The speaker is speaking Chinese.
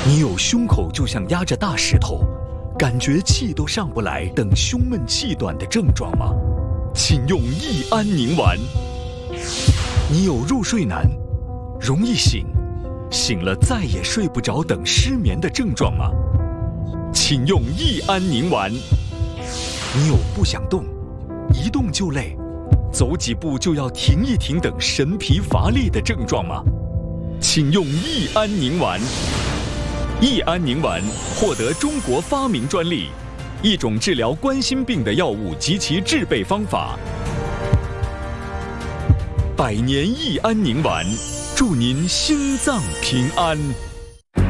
你有胸口就像压着大石头，感觉气都上不来等胸闷气短的症状吗？请用益安宁丸。你有入睡难、容易醒、醒了再也睡不着等失眠的症状吗？请用益安宁丸。你有不想动、一动就累、走几步就要停一停等神疲乏力的症状吗？请用益安宁丸。益安宁丸获得中国发明专利，一种治疗冠心病的药物及其制备方法。百年益安宁丸，祝您心脏平安。